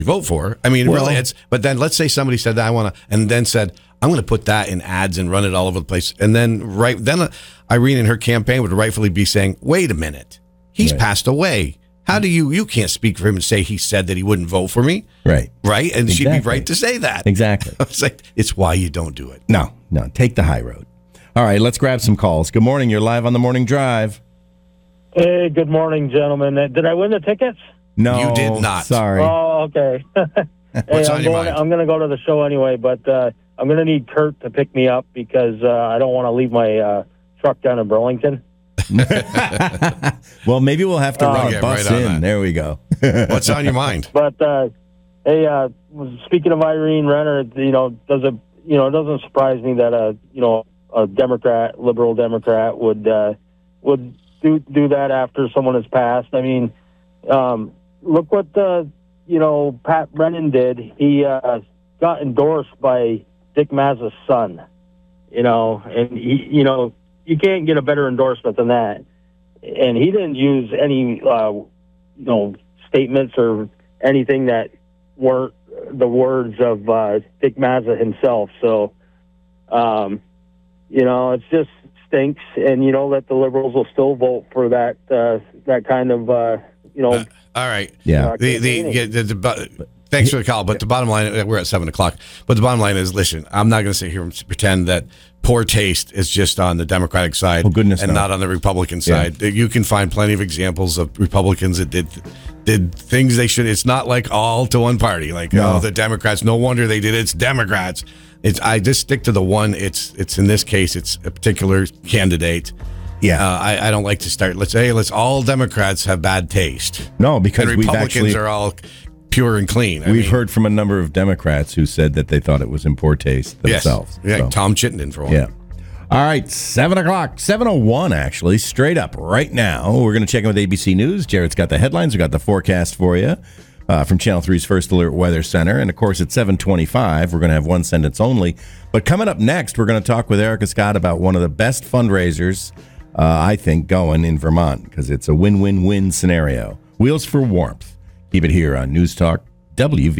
vote for. I mean, really, but then let's say somebody said that I want to, and then said, I'm going to put that in ads and run it all over the place. And then Irene in her campaign would rightfully be saying, wait a minute, he's passed away. How do you can't speak for him and say he said that he wouldn't vote for me. Right. Right. And she'd be right to say that. Exactly. It's why you don't do it. No, take the high road. All right, let's grab some calls. Good morning. You're live on the Morning Drive. Hey, good morning, gentlemen. Did I win the tickets? No, you did not. Sorry. Oh, okay. What's on your mind? I'm going to go to the show anyway, but I'm going to need Kurt to pick me up because I don't want to leave my truck down in Burlington. Well, maybe we'll have to run a bus in. That. There we go. What's on your mind? But hey, speaking of Irene Renner, it doesn't surprise me that a Democrat, liberal Democrat, would do that after someone has passed. I mean, look what Pat Brennan did. He got endorsed by Dick Mazza's son. And he, you can't get a better endorsement than that. And he didn't use any, statements or anything that weren't the words of Dick Mazza himself. So, it just stinks. And that the liberals will still vote for that kind of, all right. Yeah. Thanks for the call. But the bottom line, we're at 7:00. But the bottom line is, listen, I'm not going to sit here and pretend that poor taste is just on the Democratic side and not on the Republican side. You can find plenty of examples of Republicans that did things they should. It's not like all to one party. Like, the Democrats, no wonder they did it. It's Democrats. I just stick to the one. It's in this case, it's a particular candidate. Yeah. I don't like to start. Let's all Democrats have bad taste. No, because and Republicans are all pure and clean. We've heard from a number of Democrats who said that they thought it was in poor taste themselves. Yes. Yeah, Tom Chittenden for one. Yeah. All right, 7:00, 7:01 actually, straight up right now. We're going to check in with ABC News. Jared's got the headlines. We got the forecast for you from Channel 3's First Alert Weather Center. And, of course, at 7:25, we're going to have one sentence only. But coming up next, we're going to talk with Erica Scott about one of the best fundraisers, I think, going in Vermont because it's a win-win-win scenario. Wheels for Warmth. Keep it here on News Talk WV.